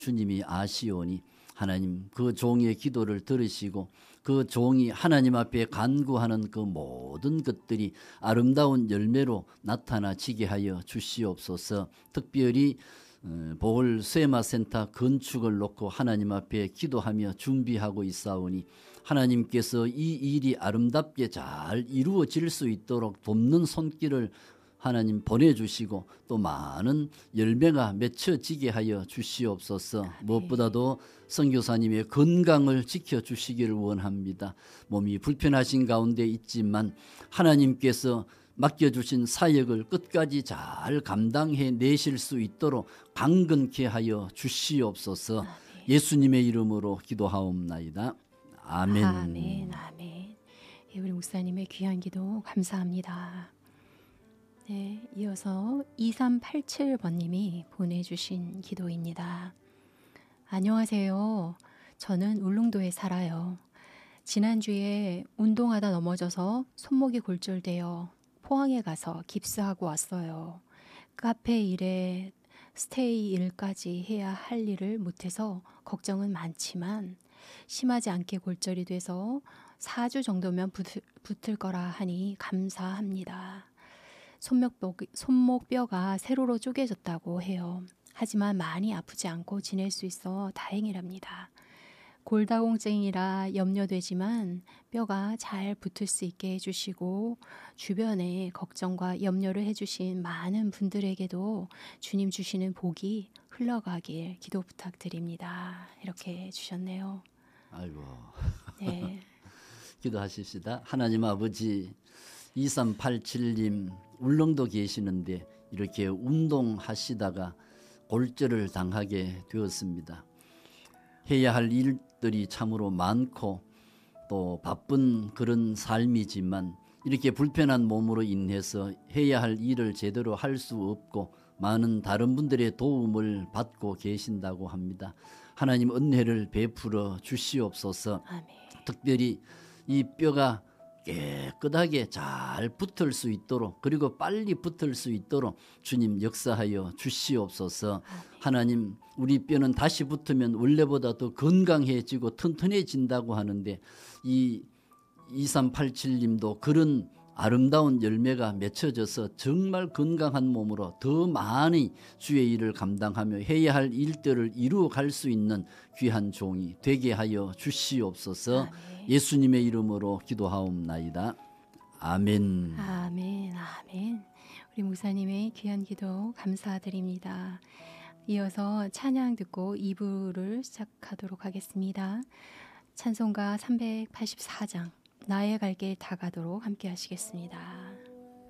주님이 아시오니 하나님 그 종의 기도를 들으시고 그 종이 하나님 앞에 간구하는 그 모든 것들이 아름다운 열매로 나타나지게 하여 주시옵소서. 특별히 보홀 쇠마센터 건축을 놓고 하나님 앞에 기도하며 준비하고 있사오니 하나님께서 이 일이 아름답게 잘 이루어질 수 있도록 돕는 손길을 하나님 보내주시고 또 많은 열매가 맺혀지게 하여 주시옵소서. 무엇보다도 선교사님의 건강을 지켜주시기를 원합니다. 몸이 불편하신 가운데 있지만 하나님께서 맡겨주신 사역을 끝까지 잘 감당해 내실 수 있도록 강건케 하여 주시옵소서. 예수님의 이름으로 기도하옵나이다. 아멘. 아멘. 아멘. 예, 우리 목사님의 귀한 기도 감사합니다. 네, 이어서 2387번님이 보내주신 기도입니다. 안녕하세요. 저는 울릉도에 살아요. 지난주에 운동하다 넘어져서 손목이 골절되어 포항에 가서 깁스하고 왔어요. 카페 일에 스테이 일까지 해야 할 일을 못해서 걱정은 많지만 심하지 않게 골절이 돼서 4주 정도면 붙을 거라 하니 감사합니다. 손목뼈가 세로로 쪼개졌다고 해요. 하지만 많이 아프지 않고 지낼 수 있어 다행이랍니다. 골다공증이라 염려되지만 뼈가 잘 붙을 수 있게 해주시고 주변에 걱정과 염려를 해주신 많은 분들에게도 주님 주시는 복이 흘러가길 기도 부탁드립니다. 이렇게 주셨네요. 아이고. 네. 기도하십시다. 하나님 아버지 2387님 울릉도 계시는데 이렇게 운동하시다가 골절을 당하게 되었습니다. 해야 할 일들이 참으로 많고 또 바쁜 그런 삶이지만 이렇게 불편한 몸으로 인해서 해야 할 일을 제대로 할 수 없고 많은 다른 분들의 도움을 받고 계신다고 합니다. 하나님 은혜를 베풀어 주시옵소서. 아멘. 특별히 이 뼈가 깨끗하게 잘 붙을 수 있도록 그리고 빨리 붙을 수 있도록 주님 역사하여 주시옵소서. 하나님 우리 뼈는 다시 붙으면 원래보다 더 건강해지고 튼튼해진다고 하는데 이 2387님도 그런 아름다운 열매가 맺혀져서 정말 건강한 몸으로 더 많이 주의 일을 감당하며 해야 할 일들을 이루어갈 수 있는 귀한 종이 되게 하여 주시옵소서. 아멘. 예수님의 이름으로 기도하옵나이다. 아멘. 아멘. 아멘. 우리 목사님의 귀한 기도 감사드립니다. 이어서 찬양 듣고 2부를 시작하도록 하겠습니다. 찬송가 384장 나의 갈 길 다 가도록 함께 하시겠습니다.